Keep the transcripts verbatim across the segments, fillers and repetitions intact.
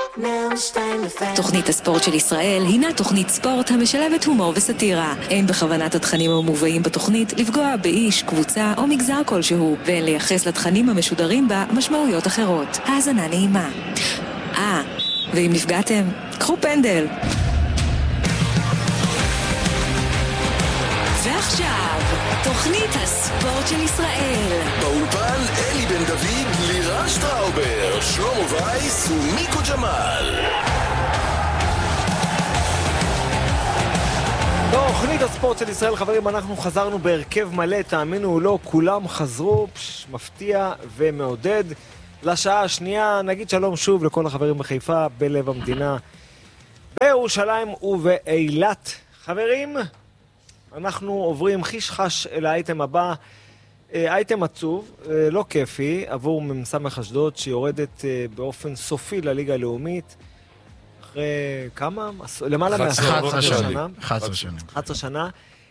תוכנית הספורט של ישראל הינה תוכנית ספורט המשלבת הומור וסטירה. אין בכוונת התכנים המובאים בתוכנית לפגוע באיש, קבוצה או מגזר כלשהו, ואין לייחס לתכנים המשודרים בה משמעויות אחרות. האזנה נעימה. אה, ואם נפגעתם, קחו פנדל. ועכשיו, תוכנית הספורט של ישראל. באולפן אלי בן דוד, לירן שטראובר, שלמה וייס ומיקו ג'מאל. תוכנית הספורט של ישראל, חברים, אנחנו חזרנו בהרכב מלא, תאמינו או לא, כולם חזרו, פש, מפתיע ומעודד. לשעה השנייה, נגיד שלום שוב לכל החברים בחיפה, בלב המדינה, בירושלים ובאילת. חברים, אנחנו עוברים חיש חש אל האייטם הבא, אייטם עצוב, לא כיפי, עבור ממסמך אשדוד שיורדת באופן סופי לליגה הלאומית, אחרי כמה? למעלה מעשרה שנה. אחת עשרה שנים. אחת עשרה שנה.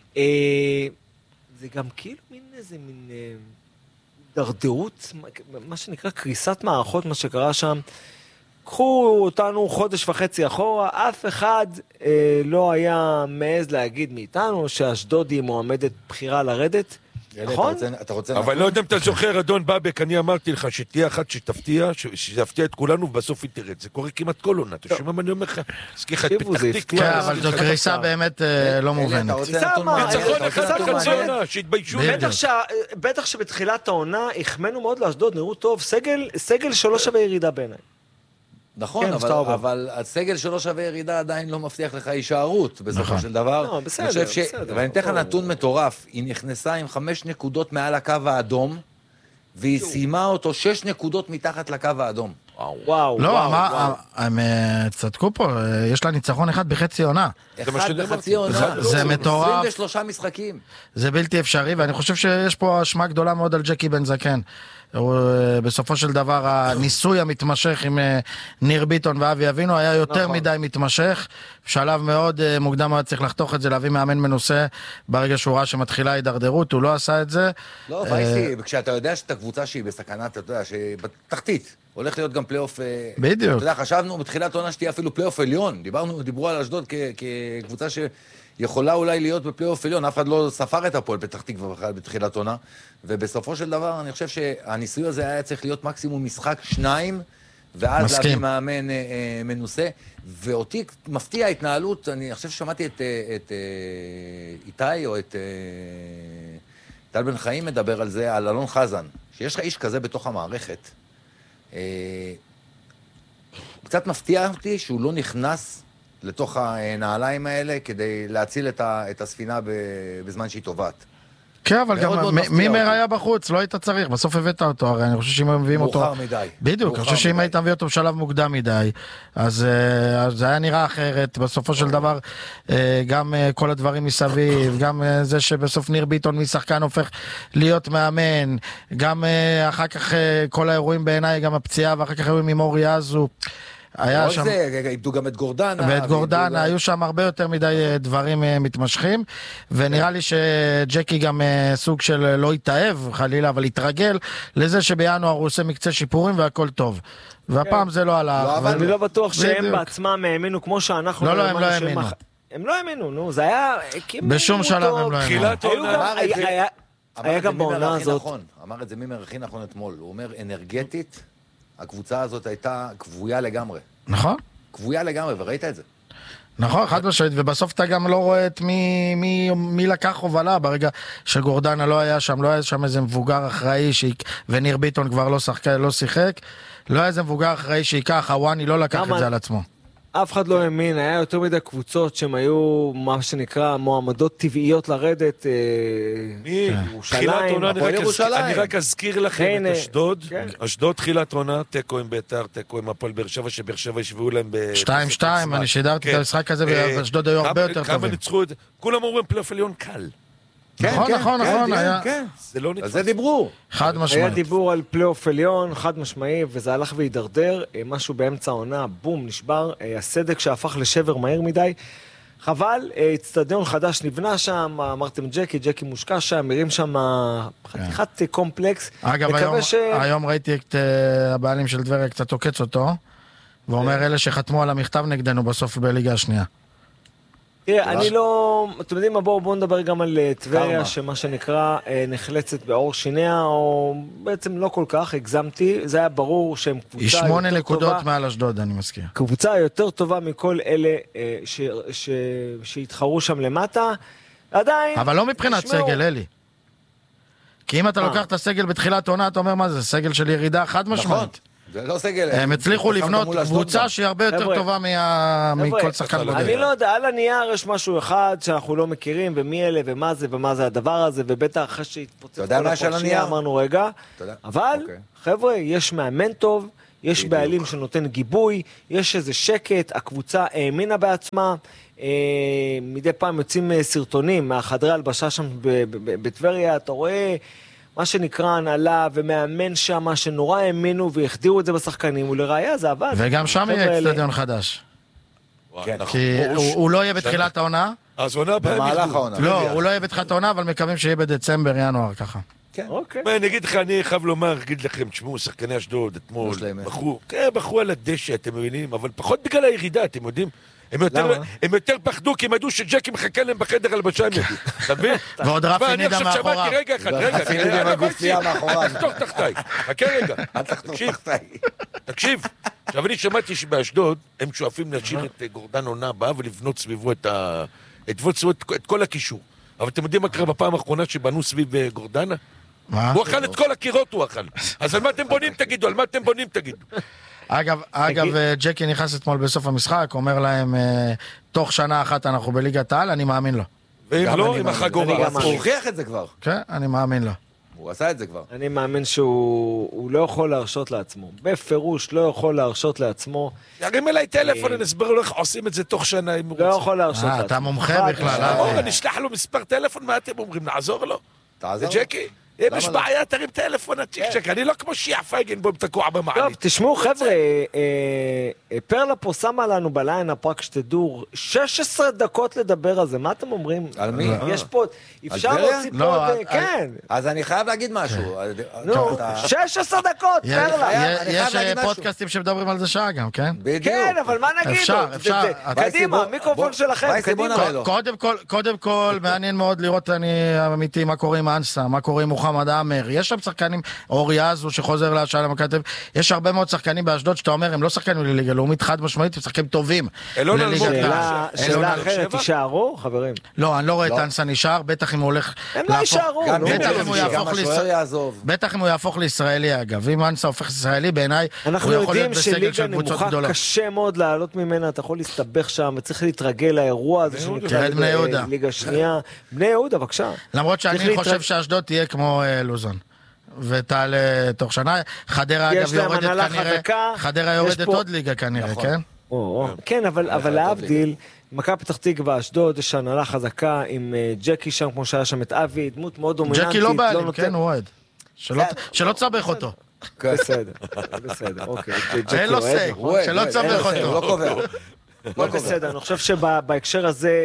זה גם כאילו מין איזה מין דרדרות, מה שנקרא קריסת מערכות, מה שקרה שם. קחו אותנו חודש וחצי אחורה, אף אחד אה, לא היה מעז להגיד מאיתנו שאשדוד היא מועמדת בחירה לרדת, נכון? אתה רוצה, אתה רוצה אבל לא יודע אם אתה זוכר, אדון בבק, אני אמרתי לך שתהיה אחת שתפתיע, שתפתיע את כולנו ובסוף היא תרד. זה קורה כמעט כל עונה, אתה שומע מה אני אומר לך? סליחה, את פתח תקווה. כן, אבל זו קריסה באמת לא מובנת. ניצחון אחד חצי עונה, שהתביישו. בטח שבתחילת העונה החמנו מאוד לאשדוד, נראו טוב, סגל שלא שווה ירידה בעיניי. נכון, כן, אבל, אבל הסגל שלו שווה ירידה עדיין לא מבטיח לך הישארות בסופו נכון. של דבר. לא, בסדר, ש... בסדר. ואני אתן לך נתון מטורף, היא נכנסה עם חמש נקודות מעל הקו האדום, והיא סיימה אותו שש נקודות מתחת לקו האדום. וואו, וואו, לא, וואו, מה, וואו. הם צדקו פה, יש לה ניצחון אחד בחצי עונה. אחד בחצי עונה. זה, זה מטורף. עשרים ושלושה משחקים. זה בלתי אפשרי, ואני חושב שיש פה אשמה גדולה מאוד על ג'קי בן זקן. בסופו של דבר הניסוי המתמשך עם ניר ביטון ואבי אבינו היה יותר נכון. מדי מתמשך, שלב מאוד מוקדם היה צריך לחתוך את זה, להביא מאמן מנוסה ברגע שהוא ראה שמתחילה הידרדרות, הוא לא עשה את זה. לא, וייסי, כשאתה יודע שאתה קבוצה שהיא בסכנה, אתה יודע שבתחתית הולך להיות גם פלייאוף, בדיוק. אתה יודע, חשבנו בתחילת העונה שתהיה אפילו פלייאוף עליון, דיברנו, דיברו על אשדוד כקבוצה ש... יכולה אולי להיות בפלייאוף עליון, אף אחד לא ספר את הפועל פתח תקווה בכלל בתחילת עונה, ובסופו של דבר אני חושב שהניסוי הזה היה צריך להיות מקסימום משחק שניים, ואז מסכים. להביא מאמן אה, מנוסה, ואותי מפתיע ההתנהלות, אני חושב ששמעתי את, את, את איתי או את טל בן חיים מדבר על זה, על אלון חזן, שיש לך איש כזה בתוך המערכת, אה, קצת מפתיע אותי שהוא לא נכנס לתוך הנעליים האלה, כדי להציל את הספינה בזמן שהיא טובעת. כן, אבל גם מימר היה בחוץ, לא היית צריך, בסוף הבאת אותו, הרי אני חושב שאם מביאים אותו... מאוחר מדי. בדיוק, אני חושב שאם היית מביא אותו בשלב מוקדם מדי, אז זה היה נראה אחרת, בסופו של דבר, גם כל הדברים מסביב, גם זה שבסוף ניר ביטון משחקן הופך להיות מאמן, גם אחר כך כל האירועים בעיניי, גם הפציעה, ואחר כך אירועים עם אורי אזו, היה שם... זה, איבדו גם את גורדנה. ואת גורדנה, היו שם הרבה יותר מדי דברים מתמשכים, ונראה לי שג'קי גם סוג של לא התאהב, חלילה, אבל התרגל לזה שבינואר הוא עושה מקצה שיפורים והכל טוב. והפעם זה לא הלך. אבל אני לא בטוח שהם בעצמם האמינו כמו שאנחנו... לא, לא, הם לא האמינו. הם לא האמינו, נו, זה היה... בשום שלב הם לא האמינו. היה גם בעונה הזאת... אמר את זה מימר הכי נכון אתמול, הוא אומר אנרגטית, הקבוצה הזאת הייתה קבויה לגמרי. נכון. קבויה לגמרי, וראית את זה. נכון, חד משמעית, ובסוף אתה גם לא רואה את מי, מי, מי לקח הובלה, ברגע שגורדנה לא היה שם, לא היה שם איזה מבוגר אחראי, שיק, וניר ביטון כבר לא, שחק, לא שיחק, לא היה איזה מבוגר אחראי שיקח, הוואני לא לקח את זה על עצמו. אף אחד לא האמין, היה יותר מדי קבוצות שהן היו מה שנקרא מועמדות טבעיות לרדת, ירושלים, הפועל ירושלים. אני רק אזכיר לכם את אשדוד, אשדוד תחילת עונה, תיקו עם ביתר, תיקו עם הפועל באר שבע, שבאר שבע ישבו להם ב... שתיים שתיים, אני שידרתי את המשחק הזה, ואשדוד היו הרבה יותר טובים. כמה ניצחו את זה, כולם אומרים פלייאוף עליון קל. נכון, נכון, נכון, היה... זה לא נתפס. זה דיברו. חד משמעית. היה דיבור על פלייאוף עליון, חד משמעי, וזה הלך והידרדר, משהו באמצע העונה, בום, נשבר, הסדק שהפך לשבר מהר מדי. חבל, אצטדיון חדש נבנה שם, אמרתם ג'קי, ג'קי מושקע שם, מרים שם חתיכת קומפלקס. אגב, היום ראיתי את הבעלים של טבריה קצת עוקץ אותו, ואומר אלה שחתמו על המכתב נגדנו בסוף בליגה השנייה. תראה, אני לא... אתם יודעים מה, בואו נדבר גם על טבריה, שמה שנקרא נחלצת באור שיניה, או בעצם לא כל כך, הגזמתי, זה היה ברור שהם קבוצה יותר טובה. היא שמונה נקודות מעל אשדוד, אני מזכיר. קבוצה יותר טובה מכל אלה שהתחרו שם למטה, עדיין... אבל לא מבחינת סגל, אלי. כי אם אתה לוקח את הסגל בתחילת עונה, אתה אומר מה זה, סגל של ירידה חד משמעית. זה לא סגל. הם הצליחו לבנות קבוצה שהיא הרבה יותר טובה מכל שחקן בודד. אני לא יודע, על הנייר יש משהו אחד שאנחנו לא מכירים, ומי אלה, ומה זה, ומה זה הדבר הזה, ובטח אחרי שהתפוצץ כל הפרשייה, אמרנו רגע, אבל חבר'ה, יש מאמן טוב, יש בעלים שנותן גיבוי, יש איזה שקט, הקבוצה האמינה בעצמה, מדי פעם יוצאים סרטונים מהחדרי הלבשה שם בטבריה, אתה רואה... מה שנקרא הנהלה ומאמן שם שנורא האמינו והחדירו את זה בשחקנים ולראיה זה עבד. וגם שם יהיה אצטדיון חדש. כי הוא לא יהיה בתחילת העונה. אז עונה במהלך העונה. לא, הוא לא יהיה בתחילת העונה, אבל מקווים שיהיה בדצמבר, ינואר ככה. כן. אני אגיד לך, אני חייב לומר, אגיד לכם, תשמעו, שחקני אשדוד אתמול, בחרו, כן, בחרו על הדשא, אתם מבינים, אבל פחות בגלל הירידה, אתם יודעים. הם יותר פחדו כי הם ידעו שג'קי מחכה להם בחדר הלבשה הם ידעו, אתה מבין? ועוד רפי נידה מאחורה. רגע אחד, רגע, אל תחתוך תחתיי, חכה רגע, תקשיב, עכשיו אני שמעתי שבאשדוד הם שואפים להשאיר את גורדן עונה הבאה ולבנות סביבו את כל הקישור, אבל אתם יודעים מה קרה בפעם האחרונה שבנו סביב גורדנה? הוא אכל את כל הקירות הוא אכל, אז על מה אתם בונים תגידו, על מה אתם בונים תגידו אגב, אגב, ג'קי נכנס אתמול בסוף המשחק, אומר להם, תוך שנה אחת אנחנו בליגת העל, אני מאמין לו. ואם לא, עם החגורה. הוא הוכיח את זה כבר. כן, אני מאמין לו. הוא עשה את זה כבר. אני מאמין שהוא לא יכול להרשות לעצמו. בפירוש לא יכול להרשות לעצמו. ירים אליי טלפון, אני אסבר לו איך עושים את זה תוך שנה אם הוא רוצה. לא יכול להרשות לעצמו. אתה מומחה בכלל. אני אשלח לו מספר טלפון, מה אתם אומרים? נעזור לו? תעזור. ג'קי? אם יש בעיה, תרים טלפון, הצ'יק-צ'ק, אני לא כמו שיעה פייגן בו תקוע במעלית. טוב, תשמעו חבר'ה, פרלה פה שמה לנו בליינאפ, רק שתדעו, שש עשרה דקות לדבר על זה, מה אתם אומרים? על מי? יש פה, אפשר להוציא פה, כן. אז אני חייב להגיד משהו. נו, שש עשרה דקות, פרלה. יש פודקאסטים שמדברים על זה שעה גם, כן? כן, אבל מה נגיד? אפשר, אפשר. קדימה, מיקרופון שלכם, קדימה. קודם כל, מעניין מאוד לראות אני אמיתי מה קורה עם אנסה, מה קורה עם מוחמד עמר, יש שם שחקנים, אורי עזו שחוזר להשאלה למכתב, יש הרבה מאוד שחקנים באשדוד שאתה אומר, הם לא שחקנים לליגה לאומית חד משמעית, הם שחקנים טובים. שאלה אחרת, תישארו, חברים? לא, אני לא רואה את אנסה נשאר, בטח אם הוא הולך... הם לא יישארו. בטח אם הוא יהפוך לישראלי, אגב. אם אנסה הופך לישראלי, בעיניי, הוא יכול להיות בסגל של קבוצות גדולות. אנחנו יודעים שליגה נמוכה קשה מאוד לעלות ממנה, אתה יכול להסתבך שם, וצריך להתרגל לאירוע הזה שנקרא ליגה שנייה. בני יהודה, בבקשה. למרות שאני חושב שאשדוד תהיה כמו לוזון. ותעלה תוך שנה. חדרה אגב יורדת כנראה, חדרה יורדת עוד ליגה כנראה, כן? כן, אבל להבדיל, מכבי פתח תקווה, אשדוד, יש הנהלה חזקה עם ג'קי שם, כמו שהיה שם את אבי, דמות מאוד דומיננטית. ג'קי לא בעלים, כן, הוא אוהד. שלא צבח אותו. בסדר, בסדר, אוקיי. אין לו סייק, שלא צבח אותו. לא קובע. לא בסדר, אני חושב שבהקשר הזה...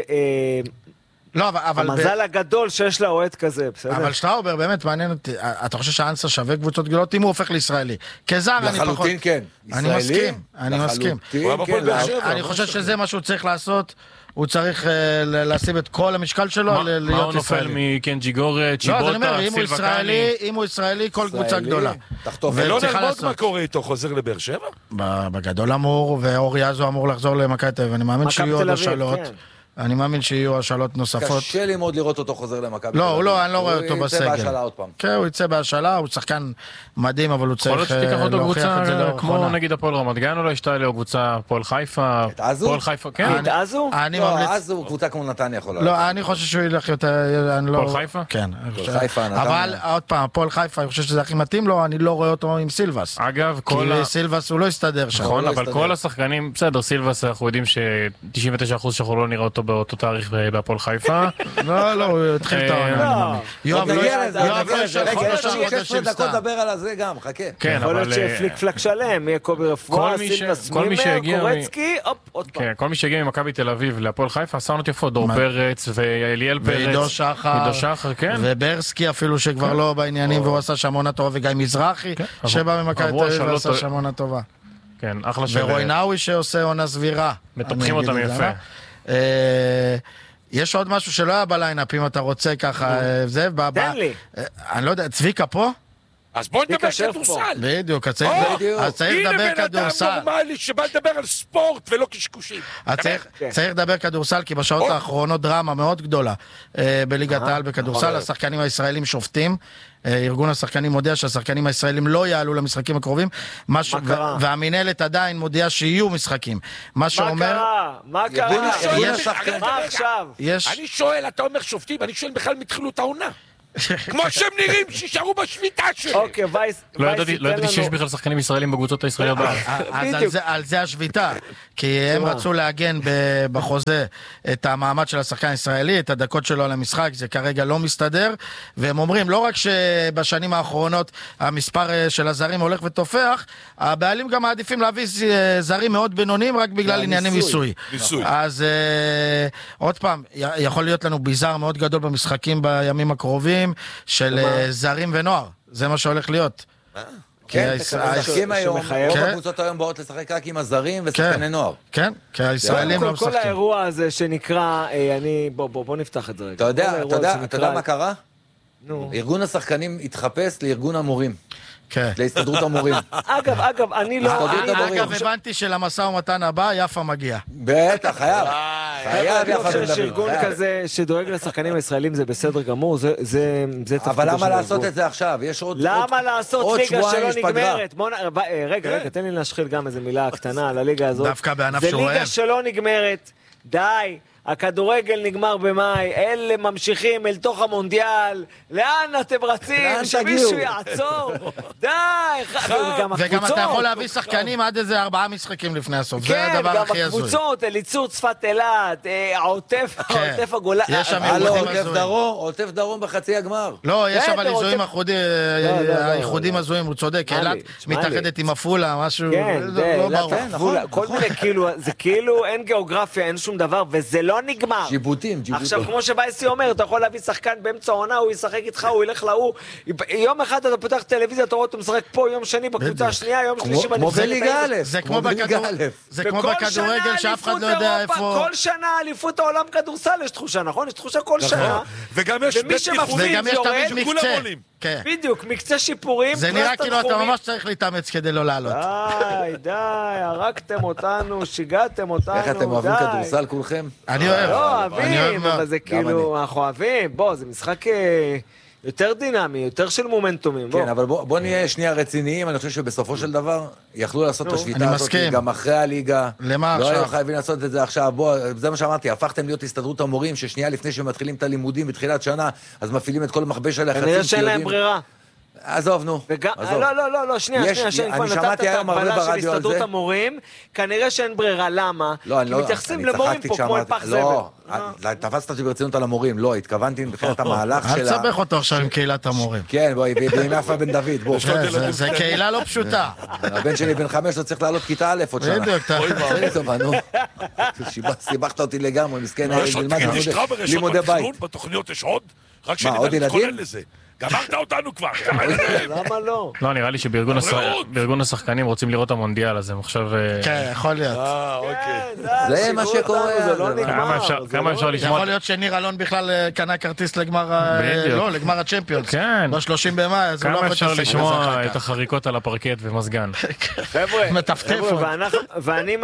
לא, אבל... המזל הגדול שיש לה אוהד כזה, בסדר? אבל שטראובר, באמת מעניין אותי, אתה חושב שאנסה שווה קבוצות גדולות אם הוא הופך לישראלי? כזר אני פחות... לחלוטין כן. אני מסכים, אני מסכים. אני חושב שזה מה שהוא צריך לעשות, הוא צריך לשים את כל המשקל שלו להיות ישראלי. מה הוא נופל מקנג'י גורד, צ'יבוטה, סילבה קאני? אם הוא ישראלי, כל קבוצה גדולה. ולא נלמוד מה קורה איתו, חוזר לבאר שבע? בגדול אמור, ואורי עזו אמור לחזור למכבי תל אביב, אני מאמין שיהיו עוד השאלות. אני מאמין שיהיו השאלות נוספות. קשה לי מאוד לראות אותו חוזר למכבי. לא, לא, אני לא רואה אותו בסגל. הוא יצא בהשאלה עוד פעם. כן, הוא יצא בהשאלה, הוא שחקן מדהים, אבל הוא צריך להוכיח את זה לא. יכול להיות שתיקח אותו קבוצה כמו נגיד הפועל רמת גן, או לא ישתעלה, או קבוצה הפועל חיפה. את עזו? הפועל חיפה, כן. את עזו? לא, עזו הוא קבוצה כמו נתניה יכולה. לא, אני חושב שהוא ילך יותר... הפועל חיפה? כן. הפועל חיפה, נתניה. אבל עוד פעם, הפועל חיפה, אני חושב שזה הכי מתאים לו, אני לא רואה אותו עם סילבס. אגב, כי סילבס הוא לא יסתדר שם. נכון, אבל כל השחקנים, בסדר, סילבס, אנחנו יודעים ש-תשעים ותשעה אחוז שאנחנו לא נראה אותו באותו תאריך בהפועל חיפה. לא, לא, הוא התחיל את העונה. יואב לא יש עשרה דקות לדבר על זה גם, חכה. יכול להיות שפליק פלק שלם, יהיה קובי רפואה, סילבס מימר, קורצקי, הופ, עוד פעם. כל מי שהגיע ממכבי תל אביב להפועל חיפה, עשה עונות יפות, דור פרץ ואליאל פרץ. ועידו שחר. וברסקי אפילו שכבר לא בעניינים, והוא עשה שם עונה טובה, וגיא מזרחי, שבא ממכבי תל אביב ועשה שם עונה טובה. כן, אחלה של... ורוינאוי שעושה עונה סבירה. מטפחים אותם יפה. יש עוד משהו שלא היה בליינאפ, אם אתה רוצה ככה, זה, תן לי. אני לא יודע, צביקה פה? אז בוא נדבר כדורסל. בדיוק, אז צריך לדבר כדורסל. הנה בן אדם נורמלי שבא לדבר על ספורט ולא קשקושים. אז צריך לדבר כדורסל, כי בשעות האחרונות דרמה מאוד גדולה בליגת העל בכדורסל, השחקנים הישראלים שופטים, ארגון השחקנים מודיע שהשחקנים הישראלים לא יעלו למשחקים הקרובים, והמנהלת עדיין מודיעה שיהיו משחקים. מה שאומר... מה קרה? מה קרה? מה עכשיו? אני שואל, אתה אומר שופטים, אני שואל בכלל מתחילו את העונה. כמו שהם נראים, שישארו בשביתה שלהם. אוקיי, וייס... לא ידעתי שיש בכלל שחקנים ישראלים בקבוצות הישראליות. אז על זה השביתה, כי הם רצו להגן בחוזה את המעמד של השחקן הישראלי, את הדקות שלו על המשחק, זה כרגע לא מסתדר, והם אומרים, לא רק שבשנים האחרונות המספר של הזרים הולך ותופח, הבעלים גם מעדיפים להביא זרים מאוד בינוניים, רק בגלל ענייני מיסוי. אז עוד פעם, יכול להיות לנו ביזר מאוד גדול במשחקים בימים הקרובים, של זרים ונוער, זה מה שהולך להיות. כן, משחקים היום, רוב הקבוצות היום באות לשחק רק עם הזרים ושחקני נוער. כן, כי הישראלים לא משחקים. כל האירוע הזה שנקרא, אני, בוא נפתח את זה רגע. אתה יודע מה קרה? ארגון השחקנים התחפש לארגון המורים. להסתדרות המורים. אגב, אגב, אני לא... אגב, הבנתי שלמשא ומתן הבא יפה מגיע. בטח, חייב. חייב יפה בן דוד. ארגון כזה שדואג לשחקנים הישראלים זה בסדר גמור, זה תפקידו של אבל למה לעשות את זה עכשיו? יש עוד למה לעשות ליגה שלא נגמרת? רגע, רגע, תן לי להשחיל גם איזה מילה קטנה על הליגה הזאת. דווקא בענף זה שרואה. ליגה שלא נגמרת. די. הכדורגל נגמר במאי, אלה ממשיכים אל תוך המונדיאל, לאן אתם רצים? שמישהו יעצור, די, וגם אתה יכול להביא שחקנים עד איזה ארבעה משחקים לפני הסוף, זה הדבר הכי הזוי. כן, גם הקבוצות, אליצור צפת אלעד, העוטף, העוטף הגולה. יש שם עוטף דרום בחצי הגמר. לא, יש אבל איזויים הייחודים הזויים, הוא צודק, אלעד מתאחדת עם אפולה, משהו, לא ברור. כל מיני כאילו, זה כאילו אין גיאוגרפיה, אין שום דבר, וזה לא נגמר. ג'יבוטים, ג'יבוטים. עכשיו, כמו שבייסי אומר, אתה יכול להביא שחקן באמצע העונה, הוא ישחק איתך, הוא ילך להוא. יום אחד אתה פותח טלוויזיה, אתה רואה אותו משחק פה, יום שני בקבוצה השנייה, יום שלישי כמו בליגה א'. זה כמו בכדורגל שאף אחד לא יודע איפה... כל שנה אליפות העולם כדורסל יש תחושה, נכון? יש תחושה כל שנה. וגם יש וגם יש תמיד מקצה. בדיוק, מקצה שיפורים. זה נראה כאילו אתה ממש צריך להתאמץ כדי לא לעלות. די, די, הרגתם אותנו, שיגעתם אותנו, איך אתם אוהבים כדורסל כולכם? אני אוהב. לא, אוהבים, אבל זה כאילו, אנחנו אוהבים, בוא, זה משחק יותר דינמי, יותר של מומנטומים, בוא. כן, אבל בוא נהיה שנייה רציניים, אני חושב שבסופו של דבר יכלו לעשות את השביתה הזאת גם אחרי הליגה. למה עכשיו? לא היו חייבים לעשות את זה עכשיו, בוא, זה מה שאמרתי, הפכתם להיות הסתדרות המורים, ששנייה לפני שמתחילים את הלימודים בתחילת שנה, אז מפעילים את כל מכבש הלחצים. כנראה שאין להם ברירה. עזוב, נו. לא, לא, לא, לא, שנייה, שנייה, שאני כבר נתת את ההגבלה של הסתדרות המורים, כנראה שאין ברירה, למה? כי מתייחסים למורים פה כמו אל פח זבל. לא, תפסת אותי ברצינות על המורים, לא, התכוונתי בתחילת המהלך של... אל תסבך אותו עכשיו עם קהילת המורים. כן, בואי, ועם יפה בן דוד, בוא. זה קהילה לא פשוטה. הבן שלי בן חמש, לא צריך לעלות כיתה א' עוד שנה. בדיוק, סיבכת אותי לגמרי, מסכן, לימודי בית. בתוכניות יש עוד? רק שנדע להתכונן לזה. גמרת אותנו כבר. למה לא? לא, נראה לי שבארגון השחקנים רוצים לראות המונדיאל, אז הם עכשיו... כן, יכול להיות. זה מה שקורה. כמה אפשר לשמוע? יכול להיות שניר אלון בכלל קנה כרטיס לגמר... לא, לגמר הצ'מפיונס. כן. ב-שלושים במאי, אז הוא לא... כמה אפשר לשמוע את החריקות על הפרקט ומזגן? חבר'ה, מטפטף. ואני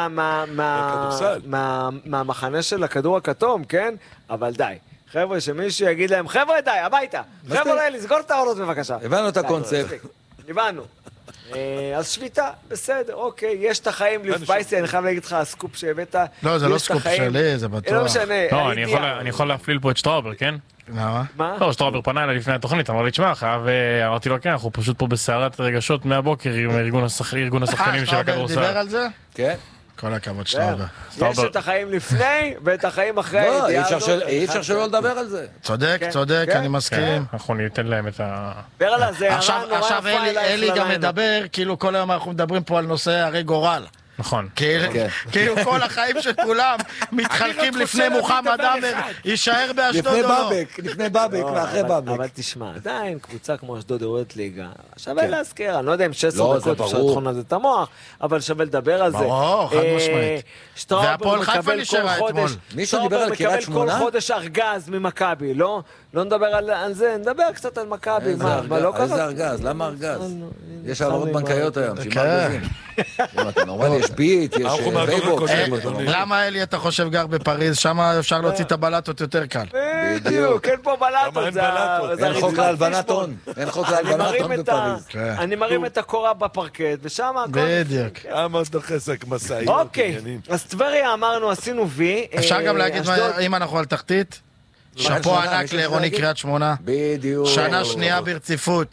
מהמחנה של הכדור הכתום, כן? אבל די. חבר'ה, שמישהו יגיד להם, חבר'ה די, הביתה. חבר'ה, לסגור את האורות בבקשה. הבנו את הקונספט. הבנו. אז שביתה, בסדר, אוקיי, יש את החיים לפייסי, אני חייב להגיד לך, הסקופ שהבאת. לא, זה לא סקופ שלי, זה בטוח. לא משנה. לא, אני יכול להפליל פה את שטראובר, כן? למה? מה? לא, שטראובר פנה אליי לפני התוכנית, אמר לי, תשמע, חייב, אמרתי לו, כן, אנחנו פשוט פה בסערת רגשות מהבוקר עם ארגון השחקנים של הכדורסל. דיבר על זה? כן. כל הכבוד שטראובר. יש את החיים לפני ואת החיים אחרי הידיעה הזאת. לא, אי אפשר שלא לדבר על זה. צודק, צודק, אני מסכים. אנחנו ניתן להם את ה... דבר עליו, זה עכשיו אלי גם מדבר, כאילו כל היום אנחנו מדברים פה על נושא הרי גורל. נכון. כאילו כל החיים של כולם מתחלקים לפני מוחמד עמר, יישאר באשדוד או לא. לפני בבק ואחרי בבק. אבל תשמע, עדיין קבוצה כמו אשדוד יורדת ליגה, שווה להזכיר, אני לא יודע אם שש עשרה דקות אפשר לתחון על זה את המוח, אבל שווה לדבר על זה. ברור, חד משמעית. שטראובר מקבל כל חודש, מישהו דיבר על קריית שמונה? כל חודש ארגז ממכבי, לא? לא נדבר על זה, נדבר קצת על מכבי, מה, לא ככה? איזה ארגז? למה ארגז? יש העברות בנקאיות היום, שימה ארגזים. אם אתה נורמלי, יש ביט, יש וייבוקס. למה אלי אתה חושב גר בפריז? שם אפשר להוציא את הבלטות יותר קל. בדיוק, אין פה בלטות. אין חוק להלבנת הון. אין חוק להלבנת הון בפריז. אני מרים את הקורה בפרקט, ושם... בדיוק. אמר דחסק מסעי. אוקיי, אז טבריה אמרנו, עשינו וי. אפשר גם להגיד, אם אנחנו על תחתית, שפו ענק לעירוני קריית שמונה. בדיוק. שנה שנייה ברציפות.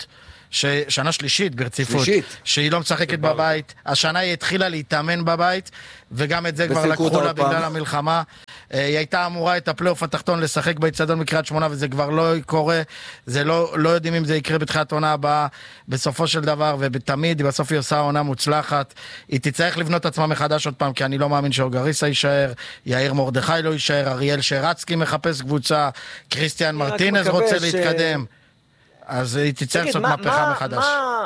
שנה שלישית ברציפות, שהיא לא משחקת בבית, השנה היא התחילה להתאמן בבית, וגם את זה כבר לקחו לה בגלל המלחמה. היא הייתה אמורה את הפלייאוף התחתון לשחק באצטדיון מקריית שמונה, וזה כבר לא קורה, זה לא, לא יודעים אם זה יקרה בתחילת עונה הבאה, בסופו של דבר, ובתמיד, בסוף היא עושה עונה מוצלחת, היא תצטרך לבנות עצמה מחדש עוד פעם, כי אני לא מאמין שאוגריסה יישאר, יאיר מרדכי לא יישאר, אריאל שרצקי מחפש קבוצה, קריסטיאן מרטינז רוצה להתקדם. אז היא תצטרך לעשות מהפכה מחדש.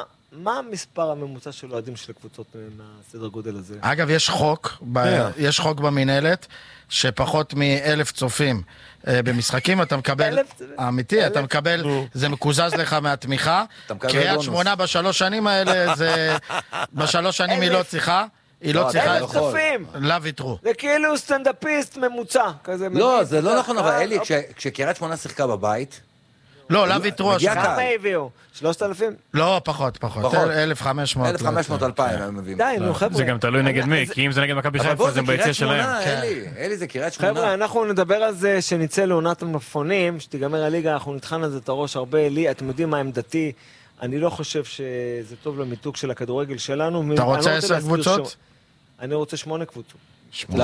מה המספר הממוצע של אוהדים של הקבוצות מהסדר גודל הזה? אגב, יש חוק, יש חוק במנהלת, שפחות מאלף צופים במשחקים, אתה מקבל, אמיתי, אתה מקבל, זה מקוזז לך מהתמיכה, קריית שמונה בשלוש שנים האלה, זה, בשלוש שנים היא לא צריכה, היא לא צריכה... אלף צופים! לא ויתרו. זה כאילו סטנדאפיסט ממוצע, כזה... לא, זה לא נכון, אבל אלי, כשקריית שמונה שיחקה בבית, לא, לא ויתרו השנה. כמה הביאו? שלושת אלפים? לא, פחות, פחות. אלף וחמש מאות. אלף וחמש מאות אלפיים הם מביאים. די, נו חבר'ה. זה גם תלוי נגד מי, כי אם זה נגד מכבי חיפה זה ביציע שלהם. אבל בוא, זה קריית שמונה, אלי. אלי, זה קריית שמונה. חבר'ה, אנחנו נדבר על זה שנצא לעונת המלפפונים, שתיגמר הליגה, אנחנו נטחן על זה את הראש הרבה. אלי, אתם יודעים מה עמדתי, אני לא חושב שזה טוב למיתוג של הכדורגל שלנו. אתה רוצה עשר קבוצות? אני רוצה שמונה קבוצות. לא,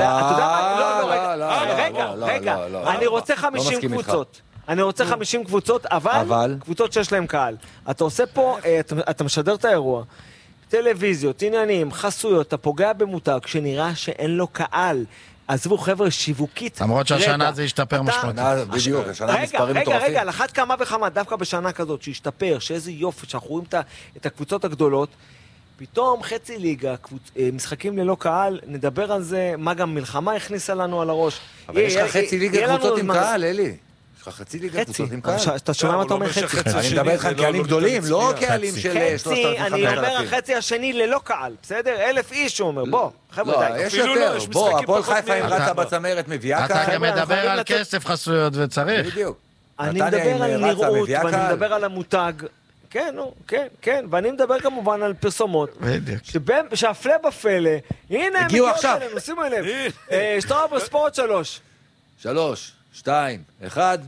לא, לא, רגע, רגע, אני רוצה חמישים קבוצות. אני רוצה חמישים קבוצות, אבל קבוצות שיש להם קהל. אתה עושה פה, אתה משדר את האירוע, טלוויזיות, עניינים, חסויות, אתה פוגע במותג שנראה שאין לו קהל. עזבו חבר'ה שיווקית. למרות שהשנה זה ישתפר משמעותית. בדיוק, השנה מספרים מטורפים. רגע, רגע, לחת כמה וכמה, דווקא בשנה כזאת שישתפר, שאיזה יופי, שאנחנו רואים את הקבוצות הגדולות, פתאום חצי ליגה, משחקים ללא קהל, נדבר על זה, מה גם מלחמה הכניסה לנו על הראש. אבל יש לך חצי ליגה קבוצות עם קהל, אלי. יש לך חצי ליגה קבוצות עם קהל. אתה שומע מה אתה אומר חצי? אני מדבר איתך קהלים גדולים, לא קהלים של שלושת אלפים. אני אומר החצי השני ללא קהל, בסדר? אלף איש הוא אומר, בוא, חבר'ה די. יש יותר, בוא, הפועל חיפה עם רצה בצמרת מביאה קהל. אתה גם מדבר על כסף חסויות וצריך. בדיוק. אני מדבר על נראות, ואני מדבר על המותג. כן, נו, כן, כן, ואני מדבר כמובן על פרסומות. שהפלא בפלא, הנה הם הגיעו עכשיו. שימו לב. שטראובר ספורט שלוש. שלוש, שתיים, אחד.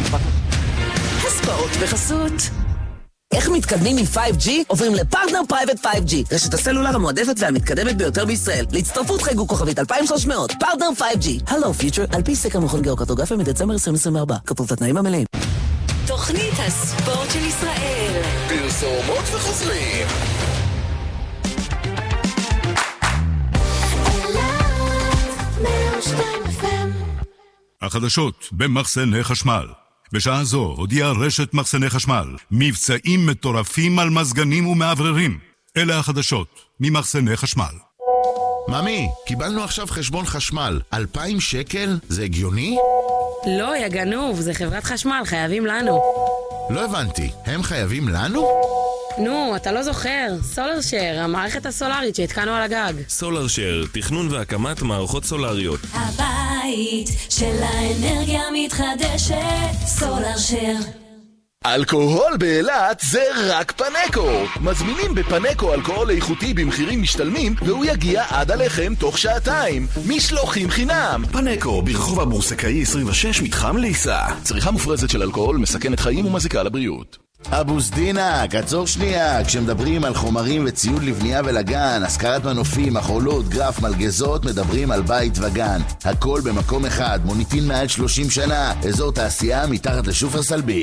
הספורט בחסות. איך מתקדמים מ-פייב ג'י? עוברים לפרטנר פרייבט פייב ג'י, רשת הסלולר המועדפת והמתקדמת ביותר בישראל. להצטרפות חייגו כוכבית אלפיים ושלוש מאות. פרטנר פייב ג'י. הלו פיוטר, על פי סקר מכון גיאוקרטוגרפיה מדצמבר עשרים עשרים וארבע. כפוף לתנאים המלאים. תוכנית הספורט של ישראל. פרסומות וחוזרים. החדשות במחסני חשמל. בשעה זו הודיעה רשת מחסני חשמל מבצעים מטורפים על מזגנים ומעבררים. אלה החדשות ממחסני חשמל. ממי, קיבלנו עכשיו חשבון חשמל. אלפיים שקל? זה הגיוני? לא, יא גנוב, זה חברת חשמל, חייבים לנו. לא הבנתי, הם חייבים לנו? נו, אתה לא זוכר, סולר שר, המערכת הסולרית שהתקנו על הגג. סולר שר, תכנון והקמת מערכות סולריות. הבית של האנרגיה מתחדשת, סולר שר. אלכוהול באילת זה רק פנקו. מזמינים בפנקו אלכוהול איכותי במחירים משתלמים, והוא יגיע עד עליכם תוך שעתיים. משלוחים חינם. פנקו, ברחוב הבורסקאי עשרים ושש, מתחם ליסה. צריכה מופרזת של אלכוהול מסכנת חיים ומזיקה לבריאות. אבו סדינה, קצור שנייה. כשמדברים על חומרים וציוד לבנייה ולגן, השכרת מנופים, מחולות, גרף, מלגזות, מדברים על בית וגן. הכל במקום אחד, מוניטין מעל שלושים שנה, אזור תעשייה מתחת לשופרסל ביג.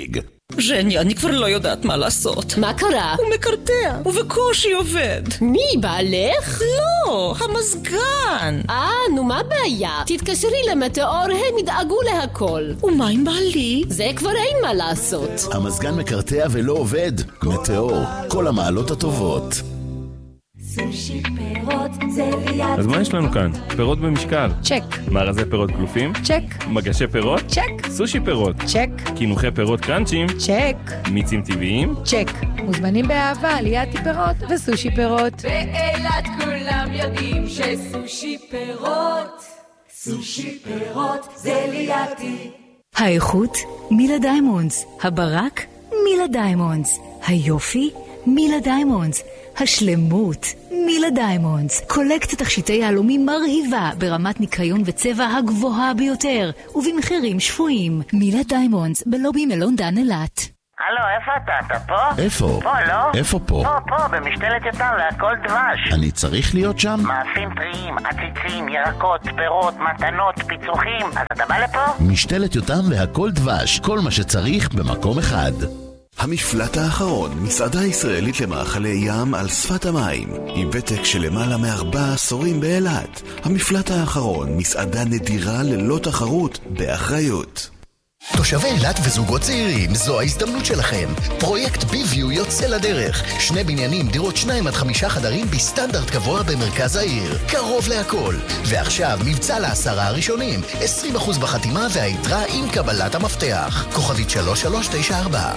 ז'ני, אני כבר לא יודעת מה לעשות. מה קרה? הוא מקרטע, ובקושי עובד. מי, בעלך? לא, המזגן. אה, נו מה הבעיה? תתקשרי למטאור, הם ידאגו להכל. ומה עם בעלי? זה כבר אין מה לעשות. המזגן מקרטע ולא עובד. מטאור, כל המעלות הטובות. סושי פירות זה ליד. אז מה יש לנו כאן? פירות במשקל. צ'ק. מארזי פירות גלופים? צ'ק. מגשי פירות? צ'ק. סושי פירות? צ'ק. קינוחי פירות קראנצ'ים? צ'ק. מיצים טבעיים? צ'ק. מוזמנים באהבה ליד פירות וסושי פירות. באילת כולם יודעים שסושי פירות, סושי פירות זה לידי. האיכות מילה דיימונדס, הברק מילה דיימונדס, היופי מילה דיימונדס, השלמות מילה דיימונדס. קולקציית תכשיטי יהלומים מרהיבה ברמת ניקיון וצבע הגבוהה ביותר ובמחירים שפויים. מילה דיימונדס בלובי מלון דן אילת. הלו, איפה אתה? אתה פה? איפה? פה, לא? איפה פה? פה, פה, במשתלת יותם להכל דבש. אני צריך להיות שם? מאפים טריים, עציצים, ירקות, פירות, מתנות, פיצוחים. אז אתה בא לפה? משתלת יותם והכל דבש, כל מה שצריך במקום אחד. המפלט האחרון, מסעדה ישראלית למאכלי ים על שפת המים, עם ותק של למעלה מארבעה עשורים באילת. המפלט האחרון, מסעדה נדירה ללא תחרות, באחריות. תושבי אילת וזוגות צעירים, זו ההזדמנות שלכם. פרויקט ביביו יוצא לדרך. שני בניינים, דירות שניים עד חמישה חדרים בסטנדרט גבוה במרכז העיר. קרוב להכל. ועכשיו מבצע לעשרה הראשונים. עשרים אחוז בחתימה והיתרה עם קבלת המפתח. כוכבית שלוש שלוש תשע ארבע.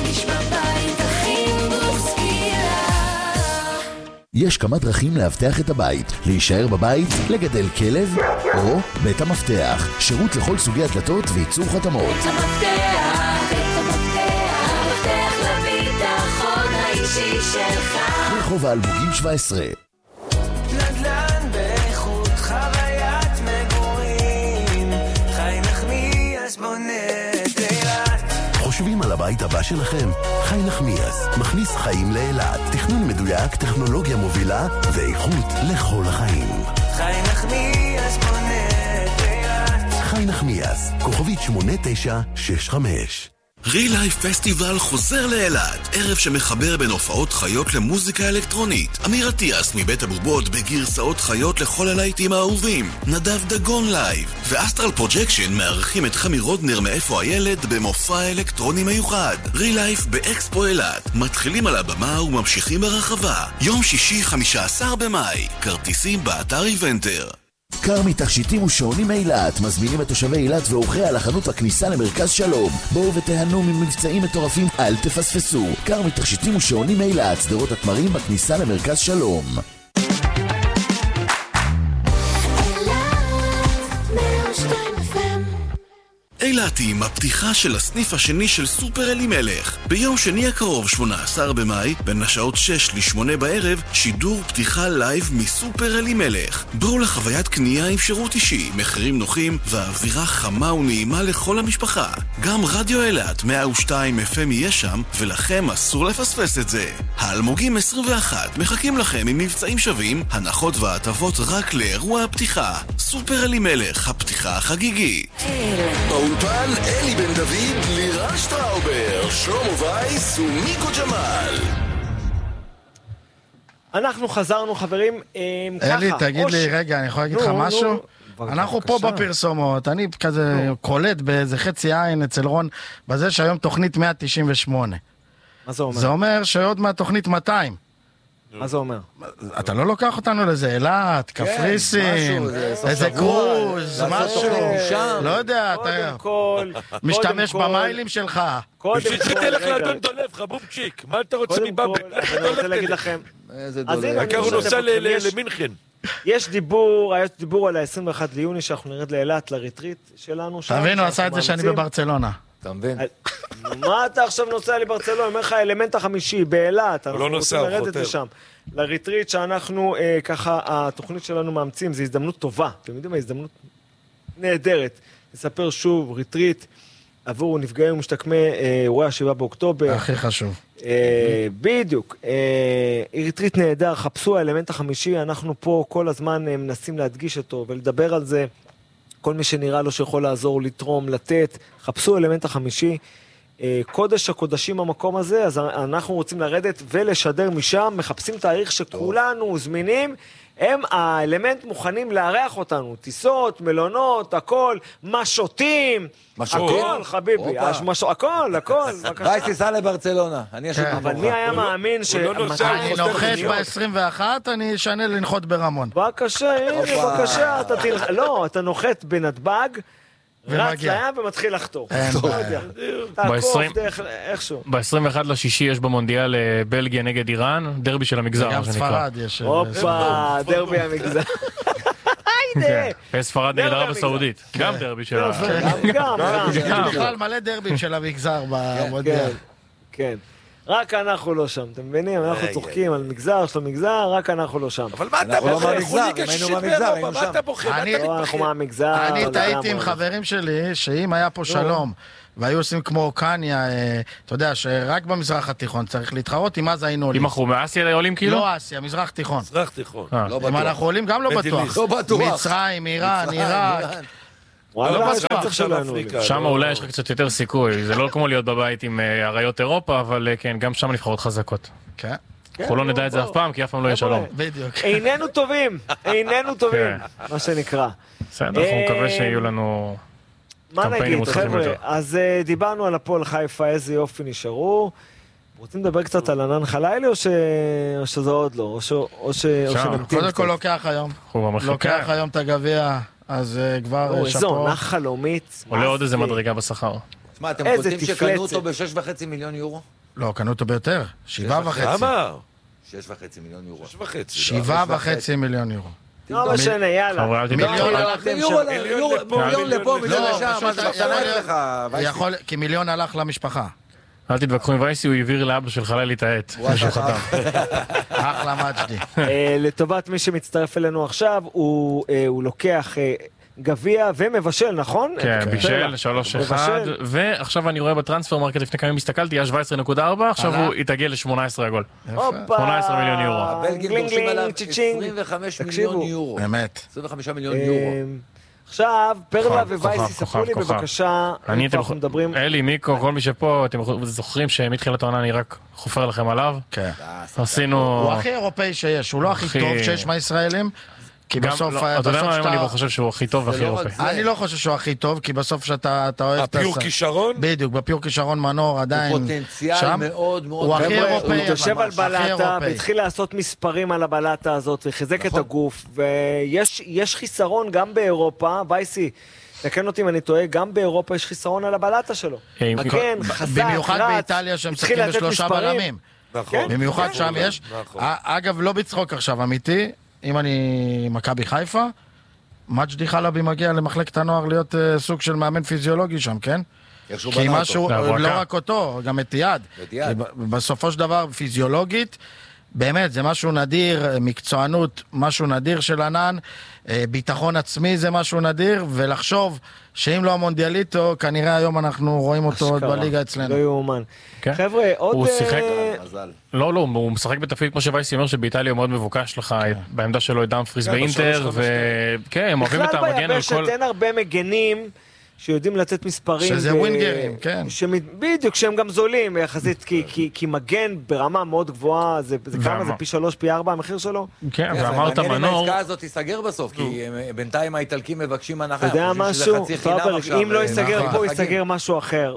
יש כמה דרכים להבטח את הבית, להישאר בבית, לגדל כלב או בית המפתח, שירות לכל סוגי הדלתות וייצור חתמות. בית המפתח, בית המפתח, מפתח לביטחון האישי שלך. רחוב האלמוגים שבע עשרה. נדל"ן באיכות חוויית מגורים, חי נחמיאס בונה את אילת. חושבים על הבית הבא שלכם? חי נחמיאס מכניס חיים לאילת, תכנון מדויק, טכנולוגיה מובילה ואיכות לכל החיים. חי נחמיאס בונה את אילת. חי נחמיאס, כוכבית שמונה תשע שש חמש. רילייף פסטיבל חוזר לאילת, ערב שמחבר בין הופעות חיות למוזיקה אלקטרונית. אמיר אטיאס מבית הבובות בגרסאות חיות לכל הלהיטים האהובים, נדב דגון לייב ואסטרל פרוג'קשן מארחים את חמי רודנר מאיפה הילד במופע אלקטרוני מיוחד. רילייף באקספו אילת, מתחילים על הבמה וממשיכים ברחבה. יום שישי חמישה עשר במאי, כרטיסים באתר איבנטר. קרמי תכשיטים ושעונים אילת מזמינים את תושבי אילת ואורחי על החנות בכניסה למרכז שלום. בואו ותהנו ממבצעים מטורפים, אל תפספסו. קרמי תכשיטים ושעונים אילת, שדרות התמרים בכניסה למרכז שלום. אילתים, הפתיחה של הסניף השני של סופר אלימלך. ביום שני הקרוב, שמונה עשר במאי, בין השעות שש לשמונה בערב, שידור פתיחה לייב מסופר אלימלך. בואו לחוויית קנייה עם שירות אישי, מחירים נוחים ואווירה חמה ונעימה לכל המשפחה. גם רדיו אילת מאה ושתיים אף אם יהיה שם, ולכם אסור לפספס את זה. האלמוגים עשרים ואחת מחכים לכם עם מבצעים שווים, הנחות והטבות רק לאירוע הפתיחה. סופר אלימלך, הפתיחה החגיגית. באולפן אלי בן דוד, לירה שטראובר, שלמה וייס ומיקו ג'מאל. אנחנו חזרנו חברים, אלי, תגיד לי, רגע, אני יכול להגיד לך משהו? אנחנו פה בפרסומות, אני כזה קולט באיזה חצי עין אצל רון, בזה שהיום תוכנית מאה תשעים ושמונה. מה זה אומר? זה אומר שעוד מהתוכנית מאתיים. מה זה אומר? אתה לא לוקח אותנו לזה, אילת, קפריסין, איזה קרוז, משהו, לא יודע, אתה משתמש במיילים שלך. שתתן לך לאדון דולב, חבובצ'יק, מה אתה רוצה מבאבל? אני רוצה להגיד לכם, רק הוא נוסע למינכן. יש דיבור, היה דיבור על ה-עשרים ואחד ליוני שאנחנו נרד לאילת, לריטריט שלנו. תבינו, עשה את זה שאני בברצלונה. אתה מבין? מה אתה עכשיו נוסע לברצלונה? אומר לך האלמנט החמישי באילת, אנחנו רוצים לרדת לשם. לריטריט שאנחנו ככה, התוכנית שלנו מאמצים, זו הזדמנות טובה. אתם יודעים מה? הזדמנות נהדרת. נספר שוב, ריטריט עבור נפגעים ומשתקמי אירועי השבעה באוקטובר. הכי חשוב. בדיוק. ריטריט נהדר, חפשו האלמנט החמישי, אנחנו פה כל הזמן מנסים להדגיש אותו ולדבר על זה. כל מי שנראה לו שיכול לעזור, לתרום, לתת, חפשו אלמנט החמישי. קודש הקודשים המקום הזה, אז אנחנו רוצים לרדת ולשדר משם, מחפשים תאריך שכולנו זמינים, הם האלמנט מוכנים לארח אותנו, טיסות, מלונות, הכל, משותים, הכל חביבי, הכל, הכל, וייסי סע לברצלונה, אני אשת אבל מי היה מאמין ש... אני נוחת ב-עשרים ואחת, אני אשנה לנחות ברמון. בבקשה, הנה, בבקשה, אתה תלך... לא, אתה נוחת בנתב"ג, רץ לים ומתחיל לחתור. לא יודע. תעקוף דרך איכשהו. ב-עשרים ואחד לשישי יש במונדיאל בלגיה נגד איראן, דרבי של המגזר, גם ספרד יש. הופה, דרבי המגזר. ספרד נגד ערב הסעודית, גם דרבי של המגזר. גם, גם. בכלל מלא דרבים של המגזר במונדיאל. כן. רק אנחנו לא שם, אתם מבינים? אנחנו צוחקים על מגזר של המגזר, רק אנחנו לא שם. אבל מה אתה בוחר? ליגה שישית באירופה, מה אתה בוחר? אנחנו מהמגזר. אני טעיתי עם חברים שלי, שאם היה פה שלום, והיו עושים כמו קניה, אתה יודע, שרק במזרח התיכון צריך להתחרות, עם אז היינו עולים. אם אנחנו מאסיה עולים כאילו? לא אסיה, מזרח תיכון. מזרח תיכון. אם אנחנו עולים גם לא בטוח. מצרים, איראן, עיראק. שם אולי יש לך קצת יותר סיכוי, זה לא כמו להיות בבית עם אריות אירופה, אבל כן, גם שם נבחרות חזקות. כן. אנחנו לא נדע את זה אף פעם, כי אף פעם לא יהיה שלום. בדיוק. איננו טובים, איננו טובים, מה שנקרא. בסדר, אנחנו מקווה שיהיו לנו מה נגיד, חבר'ה, אז דיברנו על הפועל חיפה, איזה יופי נשארו. רוצים לדבר קצת על ענן חלילי, או שזה עוד לא? או שנמתין? קודם כל לוקח היום. לוקח היום את הגביע. אז כבר איזו עונה חלומית. עולה עוד איזה מדרגה בשכר. תשמע, אתם קוטים שקנו אותו ב-שש וחצי מיליון יורו? לא, קנו אותו ביותר. שבעה וחצי. למה? שש וחצי מיליון יורו. שש וחצי. שבעה וחצי מיליון יורו. לא משנה, יאללה. מיליון לפה, מיליון לשם, מה זה משנה לך? כי מיליון הלך למשפחה. אל תתווכחו עם וייסי, הוא העביר לאבא של חלילי את העט. אחלה מג'די. לטובת מי שמצטרף אלינו עכשיו, הוא לוקח גביע ומבשל, נכון? כן, בישל, שלוש אחד, ועכשיו אני רואה בטרנספר מרקט לפני כמה הסתכלתי, היה שבע עשרה נקודה ארבע, עכשיו הוא התעגל ל-שמונה עשרה עגול. שמונה עשרה מיליון יורו. הבלגים דורשים עליו עשרים וחמישה מיליון יורו. באמת. עשרים וחמישה מיליון יורו. עכשיו, פרלה ווייסי, ספרו לי בבקשה, איפה אנחנו מדברים... אלי, מיקו, כל מי שפה, אתם זוכרים שמתחילת העונה אני רק חופר לכם עליו? כן. עשינו... הוא הכי אירופאי שיש, הוא לא הכי טוב שיש מהישראלים, כי בסוף... אתה יודע מה, אני חושב שהוא הכי טוב והכי אירופאי. אני לא חושב שהוא הכי טוב, כי בסוף שאתה אוהב... הפיור כישרון? בדיוק, בפיור כישרון מנור עדיין... הוא פוטנציאל מאוד מאוד... הוא הכי אירופאי. הוא יושב על בלטה, והתחיל לעשות מספרים על הבלטה הזאת, וחיזק את הגוף, ויש חיסרון גם באירופה, וייסי, תקן אותי אם אני טועה, גם באירופה יש חיסרון על הבלטה שלו. מגן, חזק, במיוחד באיטליה שהם משחקים בשלושה בלמים. במיוחד שם יש. אגב, לא בצחוק עכשיו, אמיתי. אם אני מכבי חיפה, מג'די חלבי מגיע למחלקת הנוער להיות uh, סוג של מאמן פיזיולוגי שם, כן? כי משהו, לא רק אותו, גם את יד. בסופו של דבר, פיזיולוגית, באמת, זה משהו נדיר, מקצוענות, משהו נדיר של ענן, ביטחון עצמי זה משהו נדיר, ולחשוב שאם לא המונדיאליטו, כנראה היום אנחנו רואים אותו עוד בליגה אצלנו. לא יאומן. חבר'ה, עוד... הוא שיחק... לא, לא, הוא משחק בתפקיד כמו שווייסי אומר שבאיטליה הוא מאוד מבוקש לך בעמדה שלו את דאמפריס באינטר, וכן, הם אוהבים את המגן על כל... בכלל ביבשת אין הרבה מגנים שיודעים לתת מספרים. שזה ווינגרים, כן. בדיוק, שהם גם זולים יחסית, כי מגן ברמה מאוד גבוהה, זה כמה? זה פי שלוש, פי ארבע המחיר שלו? כן, ואמרת מנור... מעניין אם העסקה הזאת תיסגר בסוף, כי בינתיים האיטלקים מבקשים הנחה. אתה יודע משהו? אם לא ייסגר פה, הוא ייסגר משהו אחר.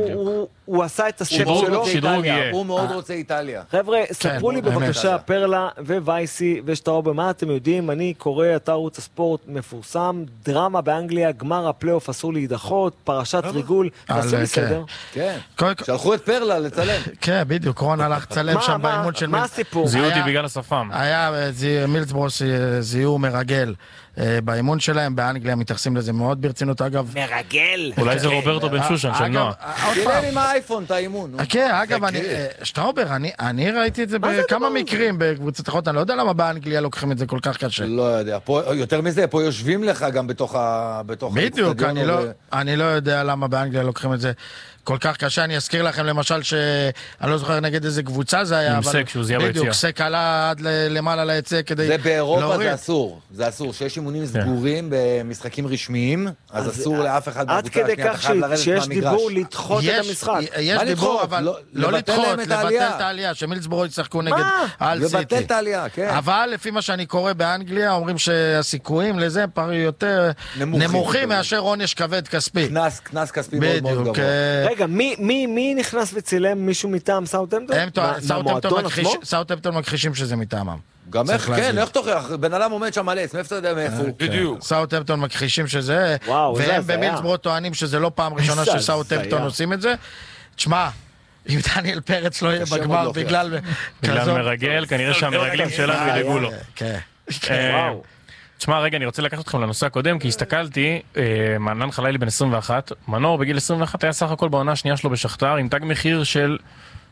הוא עשה את השם שלו. הוא מאוד רוצה איטליה. חבר'ה, ספרו לי בבקשה, פרלה ווייסי ושטראובר, מה אתם יודעים? אני קורא אתר ערוץ הספורט מפורסם, דרמה באנגליה, גמר הפלייאוף אסור להידחות, פרשת ריגול, זה בסדר. כן, שלחו את פרלה לצלם. כן, בדיוק, רון הלך לצלם שם באימון של... מה הסיפור? זיהו אותי בגלל השפם. היה מילסברוס זיהו מרגל. באימון שלהם, באנגליה מתייחסים לזה מאוד ברצינות, אגב. מרגל! אולי זה רוברטו בן שושן של נועה. תראה לי מה האייפון, את האימון. כן, אגב, שטראובר, אני ראיתי את זה בכמה מקרים בקבוצת אחרות, אני לא יודע למה באנגליה לוקחים את זה כל כך קשה. לא יודע, יותר מזה, פה יושבים לך גם בתוך... בדיוק, אני לא יודע למה באנגליה לוקחים את זה כל כך קשה. אני אזכיר לכם למשל שאני לא זוכר נגד איזה קבוצה זה היה, עם סק שהוא זיהה ביציאה. בדיוק, סק עלה עד למעלה ליצא כדי זה באירופה להוריד. זה אסור, זה אסור, שיש אימונים סגורים במשחקים רשמיים, אז אסור לאף אחד בקבוצה השנייה, אתה חייב לרדת מהמגרש. שיש דיבור לדחות את המשחק. יש דיבור, אבל לא לדחות, לבטל את העלייה, שמילסבורו יצחקו נגד על סיטי. לבטל את העלייה, כן. אבל לפי מה שאני קורא באנגליה, אומרים שהסיכויים לזה יותר נמוכים מאשר עונש כבד כספי. כנס כספי מאוד מאוד גבוה. רגע, מי נכנס וצילם מישהו מטעם סאוטהמפטון? סאוטהמפטון מכחישים שזה מטעמם. גם איך, כן, איך תוכיח? בן אדם עומד שם מלא, מאיפה אתה יודע מאיפה הוא? בדיוק. סאוטהמפטון מכחישים שזה, והם במילסבורו טוענים שזה לא פעם ראשונה שסאוטהמפטון עושים את זה. תשמע, אם דניאל פרץ לא יהיה בגמר בגלל... בגלל מרגל, כנראה שהמרגלים שלנו ידאגו לו. כן. וואו. תשמע, רגע, אני רוצה לקחת אתכם לנושא הקודם, כי הסתכלתי, מענן חלילי בן עשרים ואחת, מנור בגיל עשרים ואחת היה סך הכל בעונה השנייה שלו בשכתר, עם תג מחיר של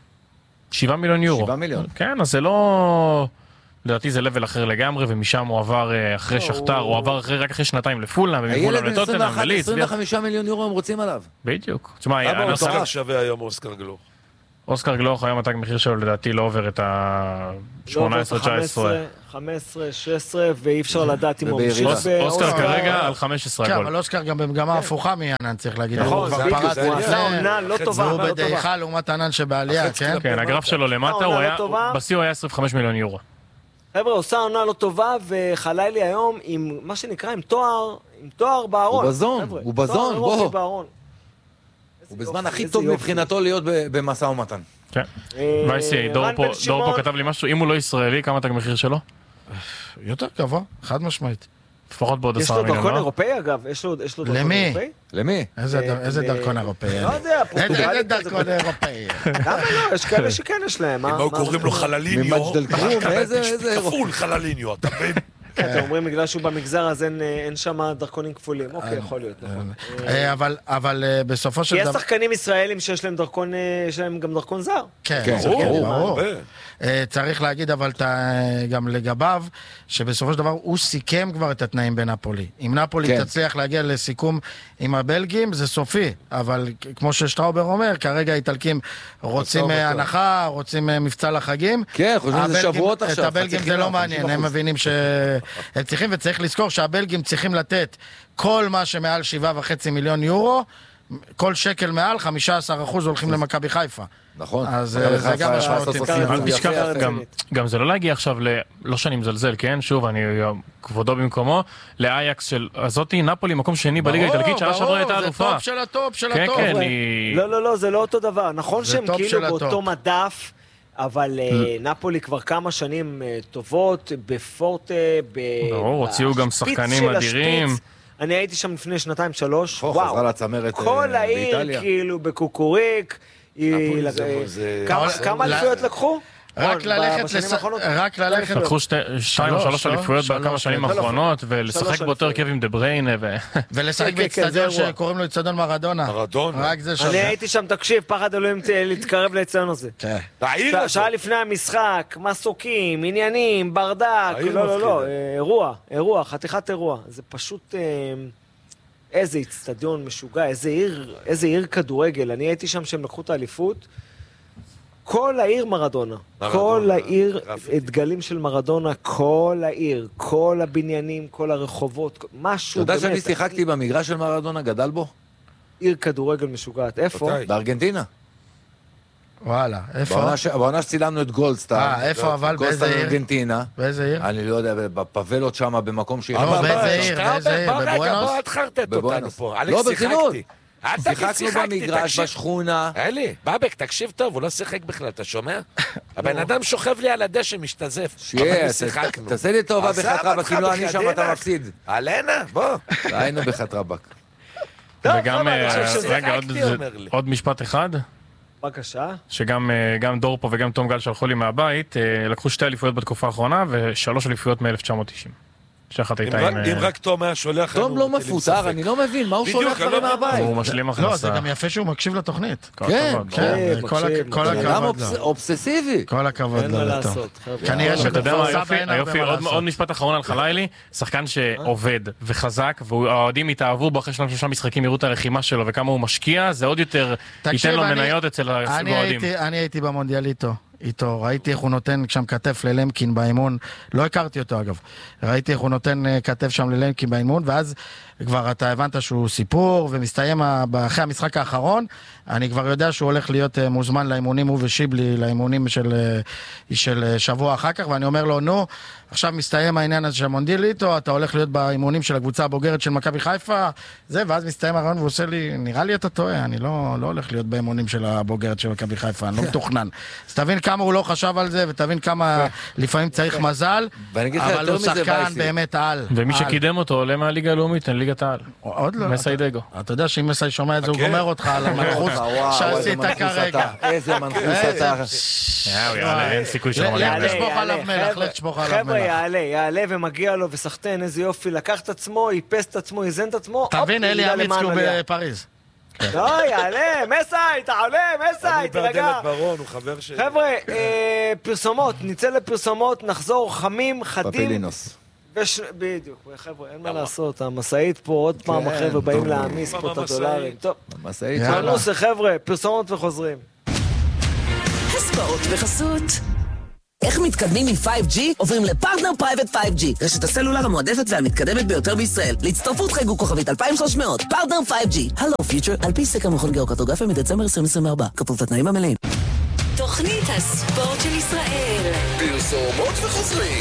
שבעה מיליון יורו. שבעה מיליון. כן, אז זה לא... לדעתי זה לבל אחר לגמרי, ומשם הוא עבר אחרי שכתר, הוא עבר רק אחרי שנתיים לפולה, הילד בן עשרים ואחת, עשרים וחמישה מיליון יורו הם רוצים עליו. בדיוק. תשמע, למה הוא שווה היום אוסקר גלוך? אוסקר גלוך היום התג מחיר שלו לדעתי לא עובר את ה-שמונה עשרה תשע עשרה. חמש עשרה שש עשרה, ואי אפשר לדעת אם הוא ממשיך. אוסקר כרגע על חמש עשרה כן, גול. אבל אוסקר גם במגמה הפוכה מענן, צריך להגיד. נכון, זה עשה עונה לא טובה. והוא בדעיכה לעומת ענן שבעלייה, כן? כן, הגרף שלו למטה, בשיא הוא היה עשרים וחמישה מיליון יורו. חבר'ה, עושה עונה לא טובה, וחלילי היום עם מה שנקרא, עם תואר, עם תואר בארון. הוא בזון, הוא בזון, בוא. הוא בזמן הכי טוב מבחינתו להיות במשא ומתן. כן. וייסי, דור פה כתב לי משהו, אם הוא לא ישראלי, כמה תג מחיר שלו? יותר גבוה, חד משמעית. לפחות בעוד עשרה מיליון. יש לו דרכון אירופאי אגב? יש לו דרכון אירופאי? למי? איזה דרכון אירופאי? לא יודע, איזה דרכון אירופאי? למה לא? יש כאלה שכן יש להם. אם הוא קוראים לו חלליניו, איזה כפול חלליניו, אתה מבין? אתם אומרים בגלל שהוא במגזר אז אין שם דרכונים כפולים. אוקיי, יכול להיות, נכון. אבל בסופו של כי דבר... יש שחקנים ישראלים שיש להם דרכון, יש להם גם דרכון זר. כן, ברור. צריך להגיד אבל גם לגביו, שבסופו של דבר הוא סיכם כבר את התנאים בנפולי. אם נפולי תצליח להגיע לסיכום עם הבלגים, זה סופי. אבל כמו ששטראובר אומר, כרגע האיטלקים רוצים הנחה, רוצים מבצע לחגים. כן, חושבים שזה שבועות עכשיו. את הבלגים זה לא מעניין, הם מבינים ש... הם צריכים, וצריך לזכור שהבלגים צריכים לתת כל מה שמעל שבעה וחצי מיליון יורו, כל שקל מעל, חמישה עשר אחוז הולכים למכבי חיפה. נכון. אז זה גם משמעותי. אל תשכח, גם זה לא להגיע עכשיו, לא שאני מזלזל, כן? שוב, אני כבודו במקומו, לאייקס של הזאתי, נפולי, מקום שני בליגה האיטלקית, שעה שעברה הייתה אלופה. זה טופ של הטופ של הטופ. לא, לא, לא, זה לא אותו דבר. נכון שהם כאילו באותו מדף, אבל נפולי כבר כמה שנים טובות, בפורטה, הוציאו גם שחקנים אדירים. אני הייתי שם לפני שנתיים, שלוש, וואו, כל העיר כאילו בקוקוריק, כמה אליפויות לקחו? רק ללכת, רק ללכת. לקחו שתיים או שלוש אליפויות בכמה שנים האחרונות, ולשחק באותו הרכב עם דה בריינה. ולשחק באצטדיון שקוראים לו אצטדיון מרדונה. מרדונה. אני הייתי שם, תקשיב, פחד אלוהים להתקרב לאצטדיון הזה. שעה לפני המשחק, מסוקים, עניינים, ברדק, לא, לא, לא, אירוע, אירוע, חתיכת אירוע. זה פשוט... איזה אצטדיון משוגע, איזה עיר, איזה עיר כדורגל. אני הייתי שם שהם לקחו את האליפות. כל העיר מרדונה, כל העיר, דגלים של מרדונה, כל העיר, כל הבניינים, כל הרחובות, משהו באמת. אתה יודע שאני שיחקתי במגרש של מרדונה, גדל בו? עיר כדורגל משוגעת, איפה? בארגנטינה. וואלה, איפה? בעונה שצילמנו את גולדסטאר. אה, איפה אבל? באיזה עיר? בארגנטינה. באיזה עיר? אני לא יודע, בפבלות שם, במקום שהיא... אבל באיזה עיר? באיזה עיר? בבואנוס? בוא, את חרטט אותנו פה. לא, ברצינות. שיחקנו במגרש, בשכונה. אלי, בבק, תקשיב טוב, הוא לא שיחק בכלל, אתה שומע? הבן אדם שוכב לי על הדשא, משתזף. שיהיה, תעשה לי טובה בחת רבק, אם לא אני שם אתה מפסיד. עלינה, בוא. היינו בחת רבק. וגם, רגע, עוד משפט אחד. בבקשה. שגם דור פה וגם תום גל שלחו לי מהבית, לקחו שתי אליפויות בתקופה האחרונה, ושלוש אליפויות מ-אלף תשע מאות תשעים. שאחת הייתה עם... אם רק תום היה שולח... תום לא מפוטר, אני לא מבין, מה הוא שולח דברים מהבית? הוא משלים הכנסה. לא, זה גם יפה שהוא מקשיב לתוכנית. כן, כל הכבוד לו. אובססיבי. כל הכבוד לו. כנראה שאתה יודע מה היופי, עוד משפט אחרון על חלילי, שחקן שעובד וחזק, והאוהדים התאהבו בו אחרי שלושה שלושה משחקים, יראו את הלחימה שלו וכמה הוא משקיע, זה עוד יותר ייתן לו מניות אצל האוהדים. אני הייתי במונדיאליטו. איתו, ראיתי איך הוא נותן שם כתף ללמקין באימון, לא הכרתי אותו אגב, ראיתי איך הוא נותן כתף שם ללמקין באימון, ואז כבר אתה הבנת שהוא סיפור, ומסתיים אחרי המשחק האחרון, אני כבר יודע שהוא הולך להיות מוזמן לאימונים, הוא ושיבלי, לאימונים של, של שבוע אחר כך, ואני אומר לו, נו, עכשיו מסתיים העניין הזה של מונדיאליטו, אתה הולך להיות באימונים של הקבוצה הבוגרת של מכבי חיפה, זה, ואז מסתיים הרעיון והוא עושה לי, נראה לי אתה טועה, אני לא, לא הולך להיות באימונים של הבוגרת של מכבי חיפה, אני לא מתוכנן. אז תבין כמה הוא לא חשב על זה, ותבין כמה לפעמים צריך מזל, אבל הוא שחקן באמת על. ומי שקידם אותו עולה מהליגה הלאומית, אין ליגת העל. עוד לא. מסיידגו. אתה יודע שאם מסי שומע את זה, הוא גומר אותך על המנחוס שעשית כרגע. איזה מנחוס אתה. אין סיכוי שלא לך תשפוך עליו מלח, לך תשפוך עליו מלח. חבר'ה, יעלה, יעלה ומגיע לו וסחטן, איזה יופי, לקח את עצמו, איפס את עצמו, איזן את עצמו. תבין, אלי עמיצקו בפריז. לא, יעלה, מסי, אתה עולה, מסי, תרגע. חבר'ה, פרסומות, נצא לפרסומות, נחזור חמים, חדים. פפילינוס. בדיוק, חבר'ה, אין מה לעשות, המסעית פה עוד פעם, החבר'ה באים להעמיס פה את הדולרים. טוב, פרנוס, חבר'ה, פרסומות וחוזרים. הספעות בחסות. איך מתקדמים מ-פייב ג'י? עוברים לפרטנר פרייבט פייב ג'י, רשת הסלולר המועדפת והמתקדמת ביותר בישראל. להצטרפות חייגו כוכבית אלפיים ושלוש מאות, פרטנר פייב ג'י. הלו פיוטר, על פי סקר מכון גיאוקרטוגרפיה מדצמבר עשרים עשרים וארבע, כפוף לתנאים המלאים. תוכנית הספורט של ישראל. פרסומות וחוזרים.